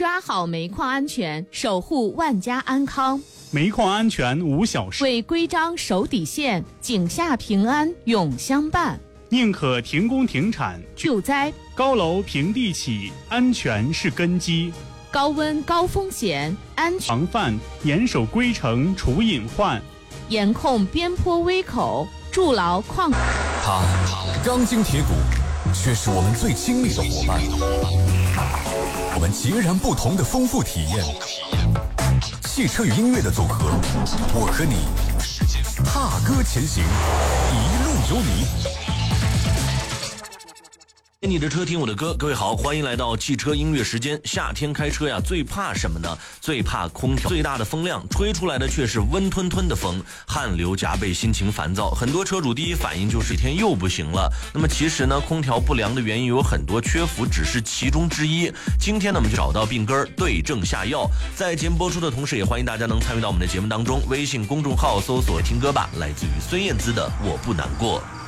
抓好煤矿安全，守护万家安康。 煤矿安全无小事， 为规章守底线，井下平安永相伴。 宁可停工停产救灾， 高楼平地起，安全是根基。 高温高风险，安全防范，严守规程除隐患， 严控边坡危口，筑牢矿。 它钢筋铁骨，却是我们最亲密的伙伴。我们截然不同的丰富体验，汽车与音乐的组合，我和你踏歌前行，一路有你。 你的车听我的歌，各位好，欢迎来到汽车音乐时间。夏天开车呀，最怕什么呢？最怕空调最大的风量，吹出来的却是温吞吞的风，汗流浃背，心情烦躁。很多车主第一反应就是一天又不行了。那么其实呢，空调不良的原因有很多，缺氟只是其中之一。今天呢，我们就找到病根，对症下药。在节目播出的同时，也欢迎大家能参与到我们的节目当中。微信公众号搜索听歌吧，来自于孙燕姿的《我不难过》。